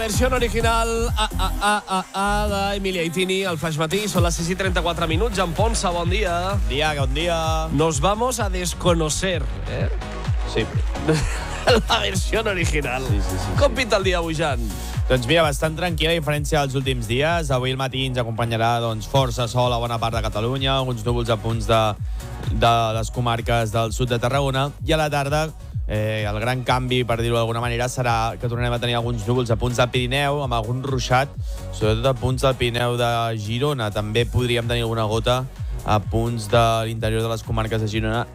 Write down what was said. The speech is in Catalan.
versión original de Emilia y Tini, al Flash Matí. Son las 6:34 minutos. Jan Ponsa, bon dia. Bon dia. Nos vamos a desconocer, ¿eh? Sí. La versión original. Sí. Com pinta el dia avui, Jan? Doncs mira, bastant tranquil·la a diferència dels últims dies. Avui al matí ens acompanyarà força sol a bona part de Catalunya, alguns núvols a punts de les comarques del sud de Tarragona, i a la tarda el gran canvi, per dir-ho d'alguna manera, serà que tornarem a tenir alguns núvols a punts del Pirineu, amb algun ruixat, sobretot a punts del Pirineu de Girona. També podríem tenir alguna gota a punts de l'interior de les comarques de Girona